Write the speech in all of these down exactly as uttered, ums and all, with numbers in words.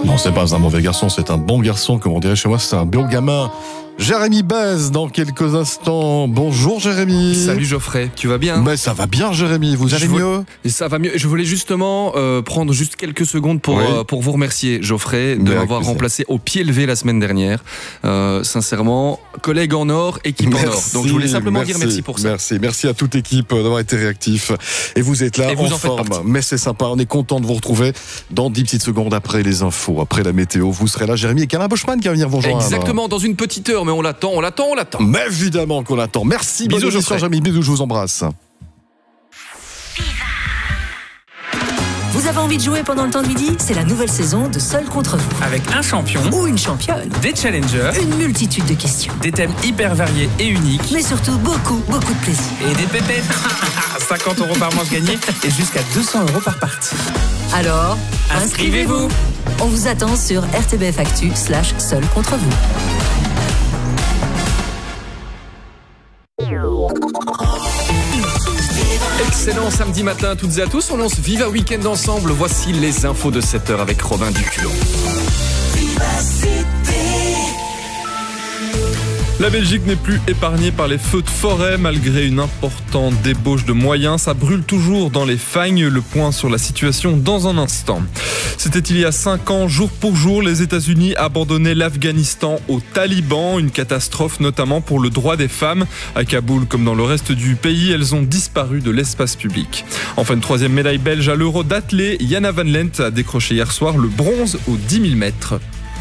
Non, c'est pas un mauvais garçon, c'est un bon garçon, comme on dirait chez moi, c'est un bon gamin. Jérémy Bez dans quelques instants. Bonjour Jérémy. Salut Geoffrey, tu vas bien? Mais ça va bien Jérémy, vous allez mieux? Et ça va mieux. Je voulais justement euh, prendre juste quelques secondes pour, oui. euh, pour vous remercier Geoffrey de m'avoir remplacé au pied levé la semaine dernière. Euh, sincèrement, collègue en or, équipe merci, en or. Donc je voulais simplement merci, dire merci pour ça. Merci, merci à toute l'équipe d'avoir été réactif. Et vous êtes là Et vous en, en forme. Mais c'est sympa, on est content de vous retrouver dans dix petites secondes après les infos, après la météo. Vous serez là Jérémy et Alain Boschman qui va venir vous rejoindre. Exactement, dans une petite heure. Mais on l'attend, on l'attend, on l'attend. Mais évidemment qu'on l'attend. Merci, bisous, Jean Jérémy. Bisous, je vous embrasse. Vous avez envie de jouer pendant le temps de midi? C'est la nouvelle saison de Seul contre vous. Avec un champion ou une championne, des challengers, une multitude de questions, des thèmes hyper variés et uniques, mais surtout beaucoup, beaucoup de plaisir. Et des pépettes. cinquante euros par manche gagnée et jusqu'à deux cents euros par partie. Alors, inscrivez-vous. inscrivez-vous. On vous attend sur R T B F Actu slash Seul contre vous. Excellent samedi matin à toutes et à tous. On lance Viva Weekend ensemble. Voici les infos de sept heures avec Robin Duculot. La Belgique n'est plus épargnée par les feux de forêt malgré une importante débauche de moyens. Ça brûle toujours dans les fagnes. Le point sur la situation dans un instant. C'était il y a cinq ans, jour pour jour, les États-Unis abandonnaient l'Afghanistan aux talibans. Une catastrophe notamment pour le droit des femmes. À Kaboul comme dans le reste du pays, elles ont disparu de l'espace public. Enfin, une troisième médaille belge à l'Euro d'athlée. Jana Van Lent a décroché hier soir le bronze aux dix mille mètres.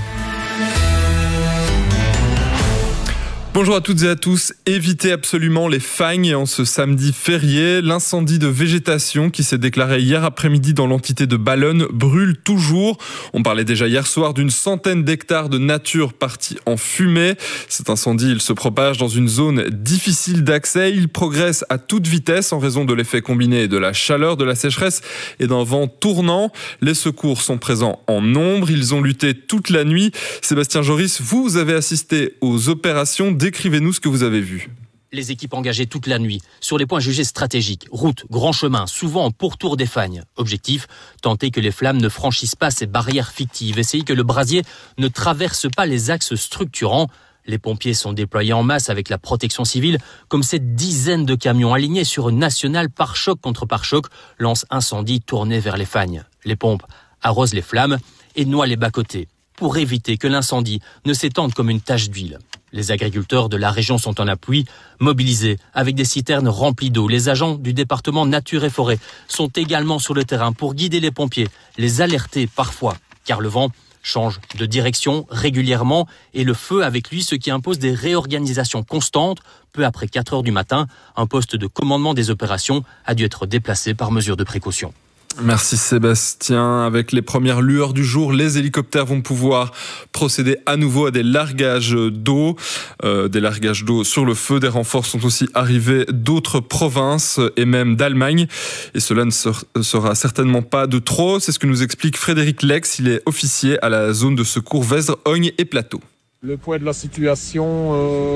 Bonjour à toutes et à tous. Évitez absolument les fagnes en ce samedi férié. L'incendie de végétation qui s'est déclaré hier après-midi dans l'entité de Ballonne brûle toujours. On parlait déjà hier soir d'une centaine d'hectares de nature partis en fumée. Cet incendie, il se propage dans une zone difficile d'accès. Il progresse à toute vitesse en raison de l'effet combiné de la chaleur, de la sécheresse et d'un vent tournant. Les secours sont présents en nombre. Ils ont lutté toute la nuit. Sébastien Joris, vous avez assisté aux opérations. Décrivez-nous ce que vous avez vu. Les équipes engagées toute la nuit sur les points jugés stratégiques, routes, grands chemins, souvent en pourtour des fagnes. Objectif, tenter que les flammes ne franchissent pas ces barrières fictives, essayer que le brasier ne traverse pas les axes structurants. Les pompiers sont déployés en masse avec la protection civile, comme cette dizaine de camions alignés sur une nationale pare-choc contre pare-choc lance incendie tourné vers les fagnes. Les pompes arrosent les flammes et noient les bas-côtés pour éviter que l'incendie ne s'étende comme une tache d'huile. Les agriculteurs de la région sont en appui, mobilisés avec des citernes remplies d'eau. Les agents du département Nature et Forêt sont également sur le terrain pour guider les pompiers, les alerter parfois, car le vent change de direction régulièrement et le feu avec lui, ce qui impose des réorganisations constantes. Peu après quatre heures du matin, un poste de commandement des opérations a dû être déplacé par mesure de précaution. Merci Sébastien. Avec les premières lueurs du jour, les hélicoptères vont pouvoir procéder à nouveau à des largages d'eau, euh, des largages d'eau sur le feu. Des renforts sont aussi arrivés d'autres provinces et même d'Allemagne. Et cela ne sera certainement pas de trop. C'est ce que nous explique Frédéric Lex. Il est officier à la zone de secours Vesdre, Ogne et Plateau. Le point de la situation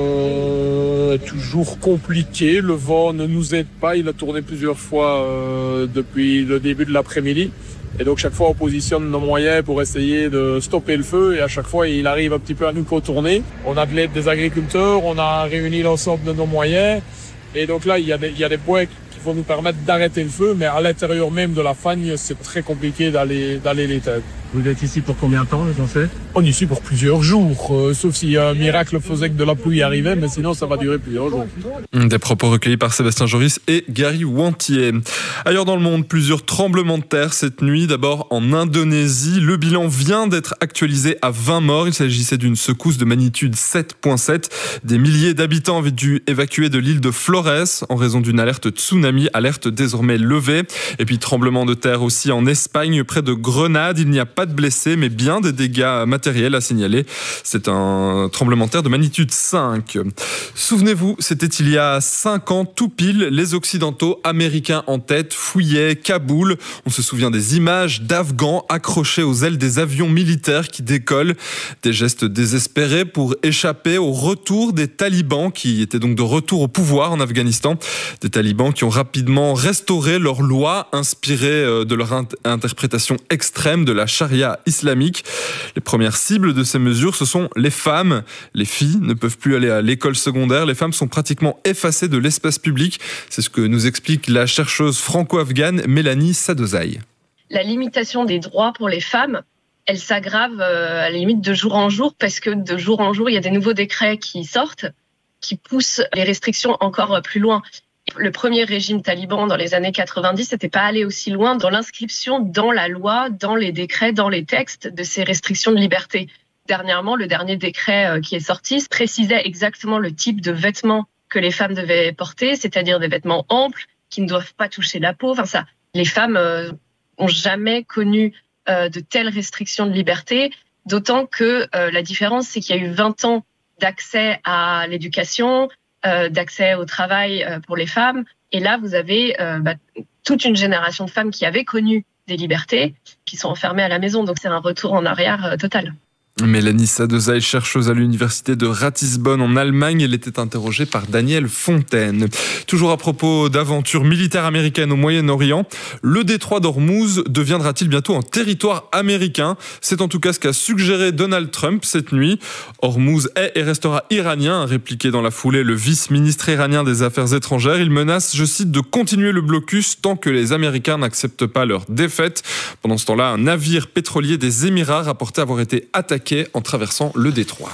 euh, est toujours compliqué. Le vent ne nous aide pas. Il a tourné plusieurs fois euh, depuis le début de l'après-midi. Et donc chaque fois on positionne nos moyens pour essayer de stopper le feu. Et à chaque fois il arrive un petit peu à nous contourner. On a de l'aide des agriculteurs. On a réuni l'ensemble de nos moyens. Et donc là il y a des, il y a des points qui vont nous permettre d'arrêter le feu. Mais à l'intérieur même de la fagne, c'est très compliqué d'aller, d'aller l'éteindre. Vous êtes ici pour combien de temps, j'en sais? On est ici pour plusieurs jours, euh, sauf si un miracle faisait que de la pluie arrivait, mais sinon ça va durer plusieurs jours. Des propos recueillis par Sébastien Joris et Gary Wantier. Ailleurs dans le monde, plusieurs tremblements de terre cette nuit. D'abord en Indonésie, le bilan vient d'être actualisé à vingt morts. Il s'agissait d'une secousse de magnitude sept virgule sept. Des milliers d'habitants avaient dû évacuer de l'île de Flores en raison d'une alerte tsunami, alerte désormais levée. Et puis tremblement de terre aussi en Espagne, près de Grenade. Il n'y a pas de blessés, mais bien des dégâts matériels à signaler. C'est un tremblement de terre de magnitude cinq. Souvenez-vous, c'était il y a cinq ans, tout pile, les Occidentaux, américains en tête, fouillaient Kaboul. On se souvient des images d'Afghans accrochés aux ailes des avions militaires qui décollent. Des gestes désespérés pour échapper au retour des talibans, qui étaient donc de retour au pouvoir en Afghanistan. Des talibans qui ont ont rapidement restauré leurs lois inspirées de leur int- interprétation extrême de la charia islamique. Les premières cibles de ces mesures, ce sont les femmes. Les filles ne peuvent plus aller à l'école secondaire. Les femmes sont pratiquement effacées de l'espace public. C'est ce que nous explique la chercheuse franco-afghane Mélanie Sadezai. La limitation des droits pour les femmes, elle s'aggrave euh, à la limite de jour en jour parce que de jour en jour, il y a des nouveaux décrets qui sortent, qui poussent les restrictions encore plus loin. Le premier régime taliban dans les années quatre-vingt-dix n'était pas allé aussi loin dans l'inscription dans la loi, dans les décrets, dans les textes de ces restrictions de liberté. Dernièrement, le dernier décret qui est sorti précisait exactement le type de vêtements que les femmes devaient porter, c'est-à-dire des vêtements amples qui ne doivent pas toucher la peau. Enfin ça, les femmes euh, ont jamais connu euh, de telles restrictions de liberté, d'autant que euh, la différence, c'est qu'il y a eu vingt ans d'accès à l'éducation, euh, d'accès au travail euh, pour les femmes, et là, vous avez euh, bah, toute une génération de femmes qui avaient connu des libertés, qui sont enfermées à la maison, donc c'est un retour en arrière euh, total. Mélanie Sadezai, chercheuse à l'université de Ratisbonne en Allemagne, elle était interrogée par Daniel Fontaine. Toujours à propos d'aventures militaires américaines au Moyen-Orient, le détroit d'Ormuz deviendra-t-il bientôt un territoire américain ? C'est en tout cas ce qu'a suggéré Donald Trump cette nuit. Ormuz est et restera iranien, a répliqué dans la foulée le vice-ministre iranien des Affaires étrangères. Il menace, je cite, de continuer le blocus tant que les Américains n'acceptent pas leur défaite. Pendant ce temps-là, un navire pétrolier des Émirats rapportait avoir été attaqué en traversant le détroit.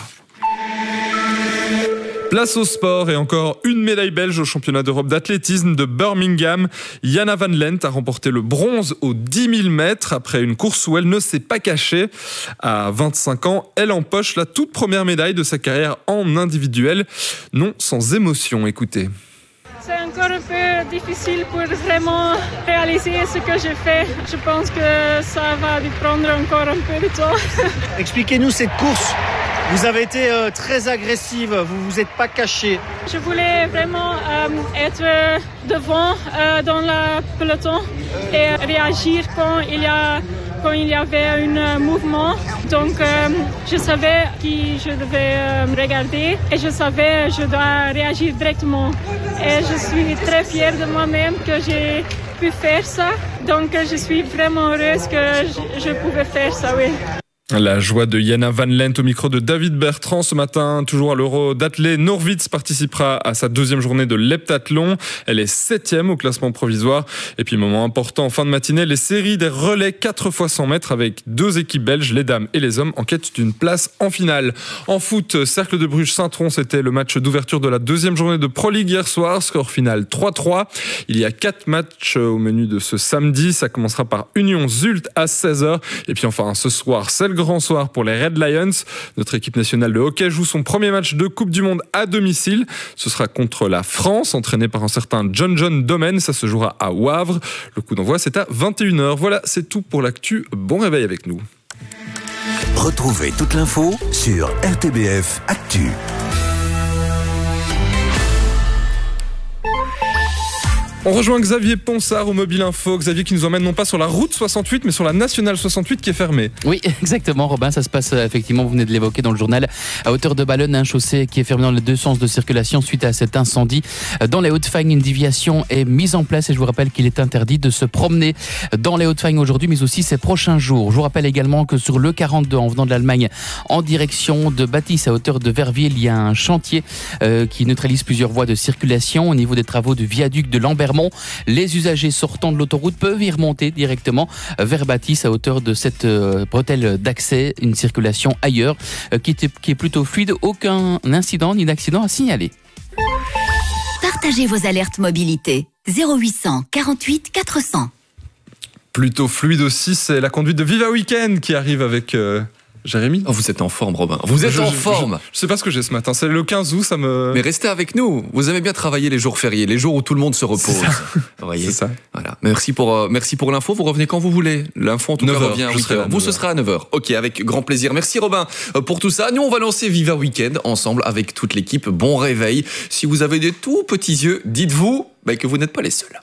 Place au sport et encore une médaille belge au championnat d'Europe d'athlétisme de Birmingham. Jana Van Lent a remporté le bronze aux dix mille mètres après une course où elle ne s'est pas cachée. À vingt-cinq ans, elle empoche la toute première médaille de sa carrière en individuel. Non sans émotion, écoutez. C'est encore un peu difficile pour vraiment réaliser ce que j'ai fait. Je pense que ça va prendre encore un peu de temps. Expliquez-nous cette course. Vous avez été euh, très agressive, vous vous êtes pas cachée. Je voulais vraiment euh, être devant euh, dans le peloton et réagir quand il y a quand il y avait un mouvement. Donc euh, je savais qui je devais euh, regarder et je savais que je dois réagir directement. Et je suis très fière de moi-même que j'ai pu faire ça. Donc je suis vraiment heureuse que je, je pouvais faire ça, oui. La joie de Jana Van Lent au micro de David Bertrand ce matin. Toujours à l'Euro d'athlé, Norwitz participera à sa deuxième journée de l'heptathlon. Elle est septième au classement provisoire. Et puis, moment important en fin de matinée, les séries des relais quatre fois cent mètres avec deux équipes belges, les dames et les hommes, en quête d'une place en finale. En foot, Cercle de Bruges-Saint-Tron, c'était le match d'ouverture de la deuxième journée de Pro League hier soir. Score final trois trois. Il y a quatre matchs au menu de ce samedi. Ça commencera par Union Zult à seize heures. Et puis enfin, ce soir, c'est le grand soir pour les Red Lions. Notre équipe nationale de hockey joue son premier match de Coupe du Monde à domicile. Ce sera contre la France, entraîné par un certain John John Domen. Ça se jouera à Wavre. Le coup d'envoi, c'est à vingt et une heures. Voilà, c'est tout pour l'actu. Bon réveil avec nous. Retrouvez toute l'info sur R T B F Actu. On rejoint Xavier Ponsard au Mobile Info. Xavier qui nous emmène non pas sur la route soixante-huit, mais sur la nationale soixante-huit qui est fermée. Oui, exactement, Robin. Ça se passe effectivement, vous venez de l'évoquer dans le journal, à hauteur de Ballonne, un chaussée qui est fermé dans les deux sens de circulation suite à cet incendie. Dans les Hauts-de-Fagne, une déviation est mise en place et je vous rappelle qu'il est interdit de se promener dans les Hauts-de-Fagne aujourd'hui, mais aussi ces prochains jours. Je vous rappelle également que sur le quarante-deux, en venant de l'Allemagne en direction de Bâtisse, à hauteur de Verviers, il y a un chantier euh, qui neutralise plusieurs voies de circulation au niveau des travaux du viaduc de Lambermont. Les usagers sortant de l'autoroute peuvent y remonter directement vers Bâtisse à hauteur de cette euh, bretelle d'accès, une circulation ailleurs euh, qui, était, qui est plutôt fluide, aucun incident ni d'accident à signaler. Partagez vos alertes mobilité zéro huit cent quarante-huit quatre cents. Plutôt fluide aussi, c'est la conduite de Viva Weekend qui arrive avec... Euh... Jérémy, oh, vous êtes en forme, Robin. Vous êtes je, en je, forme. Je, je sais pas ce que j'ai ce matin. C'est le quinze août, ça me. Mais restez avec nous. Vous aimez bien travailler les jours fériés, les jours où tout le monde se repose. C'est ça. Vous voyez. C'est ça. Voilà. Merci pour euh, merci pour l'info. Vous revenez quand vous voulez. L'info en tout cas revient à huit heures. Vous, ce sera à neuf heures. Ok, avec grand plaisir. Merci Robin pour tout ça. Nous, on va lancer Viva Weekend ensemble avec toute l'équipe. Bon réveil. Si vous avez des tout petits yeux, dites-vous bah, que vous n'êtes pas les seuls.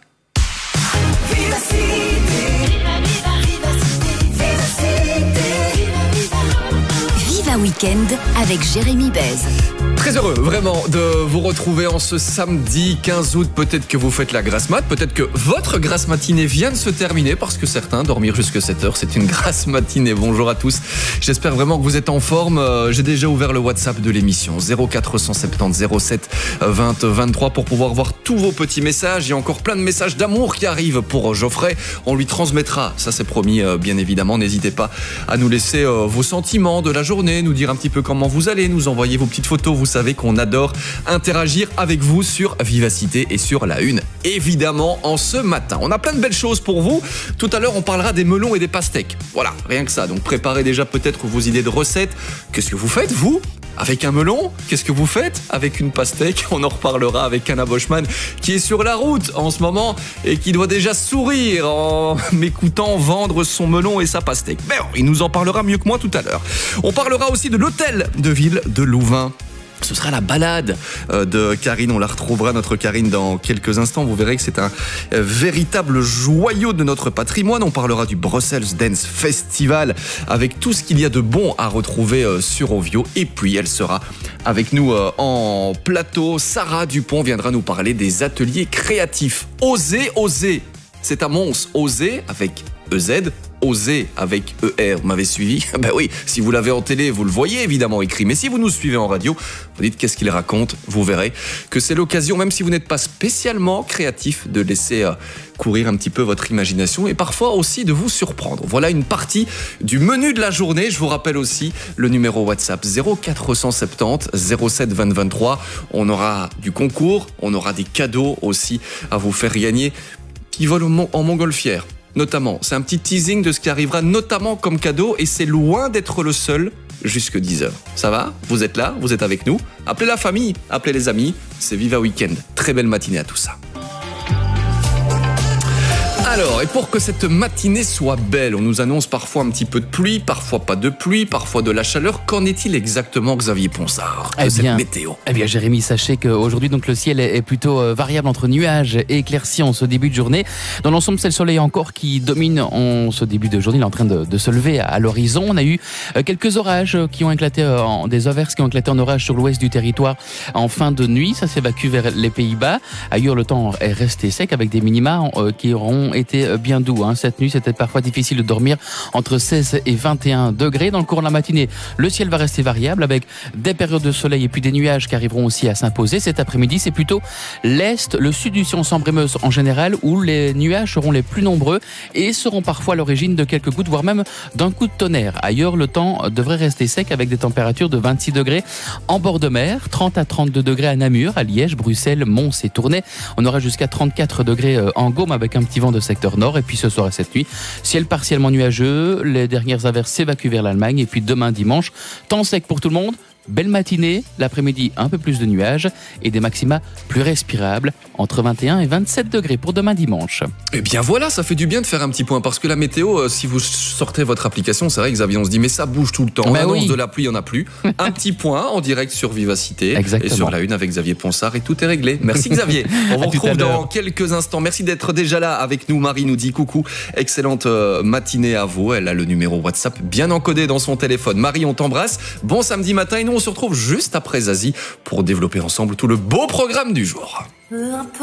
Week-end avec Jérémy Bèze. Très heureux, vraiment, de vous retrouver en ce samedi quinze août. Peut-être que vous faites la grasse mat, peut-être que votre grasse matinée vient de se terminer, parce que certains, dormir jusque sept heures, c'est une grasse matinée. Bonjour à tous, j'espère vraiment que vous êtes en forme. J'ai déjà ouvert le WhatsApp de l'émission, zéro quatre cent soixante-dix zéro sept vingt vingt-trois, pour pouvoir voir tous vos petits messages. Il y a encore plein de messages d'amour qui arrivent pour Geoffrey. On lui transmettra, ça c'est promis, bien évidemment. N'hésitez pas à nous laisser vos sentiments de la journée, nous dire un petit peu comment vous allez, nous envoyer vos petites photos. Vous savez qu'on adore interagir avec vous sur Vivacité et sur La Une, évidemment, en ce matin. On a plein de belles choses pour vous. Tout à l'heure, on parlera des melons et des pastèques. Voilà, rien que ça. Donc préparez déjà peut-être vos idées de recettes. Qu'est-ce que vous faites, vous, avec un melon? Qu'est-ce que vous faites avec une pastèque? On en reparlera avec Anna Boschman, qui est sur la route en ce moment et qui doit déjà sourire en m'écoutant vendre son melon et sa pastèque. Mais bon, il nous en parlera mieux que moi tout à l'heure. On parlera aussi de l'hôtel de ville de Louvain. Ce sera la balade de Karine. On la retrouvera, notre Karine, dans quelques instants. Vous verrez que c'est un véritable joyau de notre patrimoine. On parlera du Brussels Dance Festival avec tout ce qu'il y a de bon à retrouver sur Ovio. Et puis, elle sera avec nous en plateau. Sarah Dupont viendra nous parler des ateliers créatifs. Osez, osez. C'est à Mons. Osez avec E Z. Osez avec E R, vous m'avez suivi? Ben oui, si vous l'avez en télé, vous le voyez évidemment écrit, mais si vous nous suivez en radio, vous dites qu'est-ce qu'il raconte, vous verrez que c'est l'occasion, même si vous n'êtes pas spécialement créatif, de laisser euh, courir un petit peu votre imagination et parfois aussi de vous surprendre. Voilà une partie du menu de la journée. Je vous rappelle aussi le numéro WhatsApp zéro quatre cent soixante-dix zéro sept vingt vingt-trois. On aura du concours, on aura des cadeaux aussi à vous faire gagner qui volent en montgolfière. Notamment, c'est un petit teasing de ce qui arrivera notamment comme cadeau et c'est loin d'être le seul jusque dix heures. Ça va? Vous êtes là? Vous êtes avec nous? Appelez la famille, appelez les amis, c'est Viva Weekend. Très belle matinée à tout ça. Alors, et pour que cette matinée soit belle, on nous annonce parfois un petit peu de pluie, parfois pas de pluie, parfois de la chaleur. Qu'en est-il exactement, Xavier Ponsard, de eh cette bien, météo? Eh bien, Jérémy, sachez qu'aujourd'hui, donc, le ciel est plutôt variable entre nuages et éclaircies en ce début de journée. Dans l'ensemble, c'est le soleil encore qui domine en ce début de journée. Il est en train de, de se lever à l'horizon. On a eu quelques orages qui ont éclaté, en, des averses qui ont éclaté en orage sur l'ouest du territoire en fin de nuit. Ça s'évacue vers les Pays-Bas. Ailleurs, le temps est resté sec avec des minima qui auront été bien doux. Hein. Cette nuit, c'était parfois difficile de dormir entre seize et vingt et un degrés. Dans le cours de la matinée, le ciel va rester variable avec des périodes de soleil et puis des nuages qui arriveront aussi à s'imposer. Cet après-midi, c'est plutôt l'est, le sud du Sion sans Meuse en général où les nuages seront les plus nombreux et seront parfois à l'origine de quelques gouttes, voire même d'un coup de tonnerre. Ailleurs, le temps devrait rester sec avec des températures de vingt-six degrés en bord de mer, trente à trente-deux degrés à Namur, à Liège, Bruxelles, Mons et Tournai. On aura jusqu'à trente-quatre degrés en Gaume avec un petit vent de secteur nord. Et puis ce soir et cette nuit, ciel partiellement nuageux, les dernières averses s'évacuent vers l'Allemagne. Et puis demain dimanche, temps sec pour tout le monde. Belle matinée, l'après-midi un peu plus de nuages et des maxima plus respirables entre vingt et un et vingt-sept degrés pour demain dimanche. Eh bien voilà, ça fait du bien de faire un petit point parce que la météo, euh, si vous sortez votre application, c'est vrai Xavier, on se dit mais ça bouge tout le temps, on annonce oui. de la pluie, il n'y en a plus. Un petit point en direct sur Vivacité. Exactement. Et sur La Une avec Xavier Ponsard et tout est réglé. Merci Xavier. On vous retrouve dans quelques instants. Merci d'être déjà là avec nous. Marie nous dit coucou, excellente euh, matinée à vous. Elle a le numéro WhatsApp bien encodé dans son téléphone. Marie, on t'embrasse. Bon samedi matin et nous on se retrouve juste après Zazie pour développer ensemble tout le beau programme du jour.